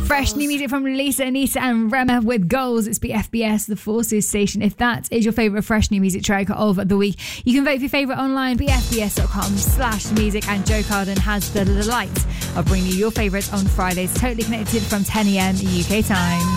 Fresh new music from Lisa, Anita and Rema with Goals. It's BFBS, the Forces station. If that is your favourite fresh new music track of the week, you can vote for your favourite online, bfbs.com/music, and Joe Carden has the delight of bringing you your favourites on Fridays, totally connected from 10 a.m. UK time.